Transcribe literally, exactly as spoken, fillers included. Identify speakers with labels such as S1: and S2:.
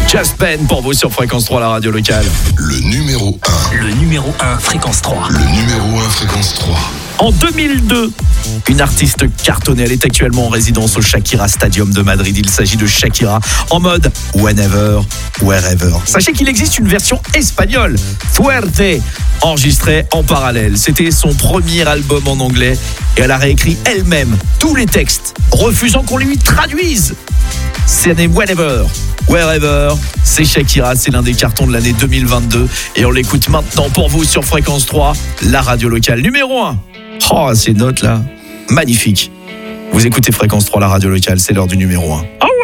S1: Just Ben pour vous sur Fréquence trois, la radio locale.
S2: Le numéro un.
S3: Le numéro un, Fréquence trois.
S2: Le numéro un, Fréquence trois.
S1: En deux mille deux, une artiste cartonnée, elle est actuellement en résidence au Shakira Stadium de Madrid. Il s'agit de Shakira en mode Whenever, Wherever. Sachez qu'il existe une version espagnole, Fuerte, enregistrée en parallèle. C'était son premier album en anglais et elle a réécrit elle-même tous les textes, refusant qu'on lui traduise. C'est né Whenever, Wherever, c'est Shakira, c'est l'un des cartons de l'année deux mille vingt-deux et on l'écoute maintenant pour vous sur Fréquence trois, la radio locale numéro un. Oh, ces notes là, magnifiques. Vous écoutez Fréquence trois, la radio locale, c'est l'heure du numéro un. Oh